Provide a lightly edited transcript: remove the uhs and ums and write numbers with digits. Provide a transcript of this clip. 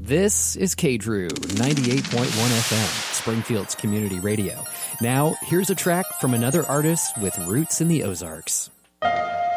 This is KDRU 98.1 FM, Springfield's community radio. Now, here's a track from another artist with roots in the Ozarks.